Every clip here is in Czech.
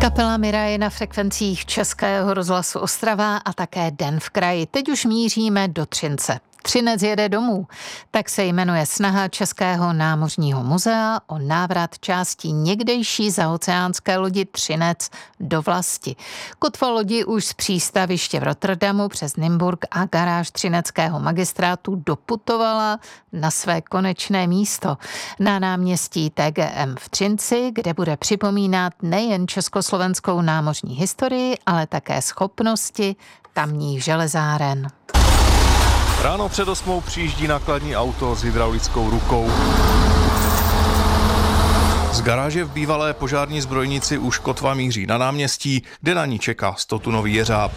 Kapela Mira je na frekvencích Českého rozhlasu Ostrava a také Den v kraji. Teď už míříme do Třince. Třinec jede domů, tak se jmenuje snaha Českého námořního muzea o návrat částí někdejší zaoceánské lodi Třinec do vlasti. Kotva lodi už z přístaviště v Rotterdamu přes Nymburk a garáž třineckého magistrátu doputovala na své konečné místo na náměstí TGM v Třinci, kde bude připomínat nejen československou námořní historii, ale také schopnosti tamních železáren. Ráno před 8 přijíždí nákladní auto s hydraulickou rukou. Z garáže v bývalé požární zbrojnici už kotva míří na náměstí, kde na ní čeká 100tunový jeřáb.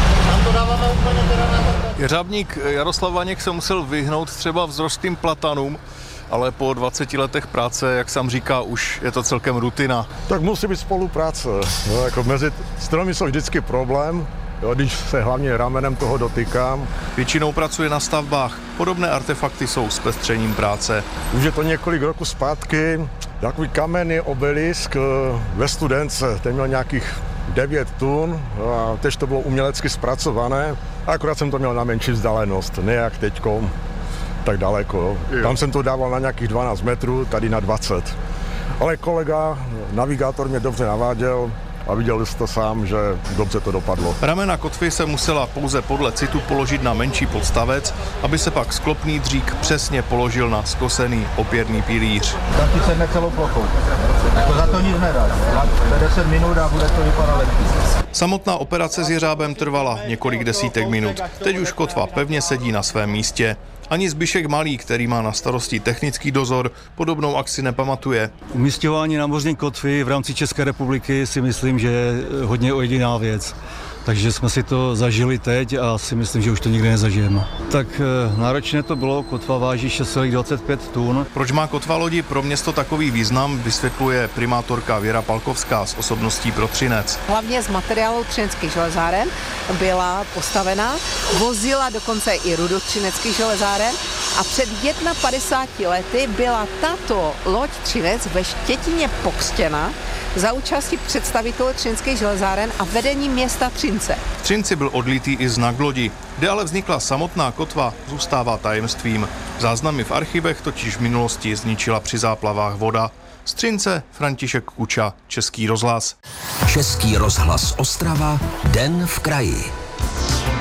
Jeřábník Jaroslav Vaněk se musel vyhnout třeba vzrostlým platanům, ale po 20 letech práce, jak sám říká, už je to celkem rutina. Tak musí být spolupráce. No, jako mezi stromy jsou vždycky problém. Jo, když se hlavně ramenem toho dotýkám. Většinou pracuje na stavbách. Podobné artefakty jsou zpestřením práce. Už je to několik roků zpátky. Takový kamenný obelisk ve Studence. Ten měl nějakých 9 tun a tež to bylo umělecky zpracované. Akorát jsem to měl na menší vzdálenost, ne jak teďko tak daleko. Jo. Tam jsem to dával na nějakých 12 metrů, tady na 20. Ale kolega, navigátor mě dobře naváděl, a viděl jsi to sám, že dobře to dopadlo. Ramena kotvy se musela pouze podle citu položit na menší podstavec, aby se pak sklopný dřík přesně položil na skosený opěrný pilíř. Tak ti sedne celou plochou. Jako za to nic nedá. 10 minut a bude to vypadat lepší. Samotná operace s jeřábem trvala několik desítek minut. Teď už kotva pevně sedí na svém místě. Ani Zbyšek Malý, který má na starosti technický dozor, podobnou akci nepamatuje. Umisťování námořní kotvy v rámci České republiky si myslím, že je hodně jediná věc. Takže jsme si to zažili teď a si myslím, že už to nikdy nezažijeme. Tak náročné to bylo, kotva váží 6,25 tun. Proč má kotva lodi pro město takový význam, vysvětluje primátorka Věra Palkovská z Osobností pro Třinec. Hlavně z materiálu třineckých železáren byla postavena, vozila dokonce i rudu třineckých železáren a před 51 lety byla tato loď Třinec ve Štětíně pokřtěna za účasti představitelů třineckých železáren a vedení města Třince. V Třinci byl odlitý i znak lodi, kde ale vznikla samotná kotva, zůstává tajemstvím. Záznamy v archivech totiž v minulosti zničila při záplavách voda. Z Třince František Kuča, Český rozhlas. Český rozhlas Ostrava, Den v kraji.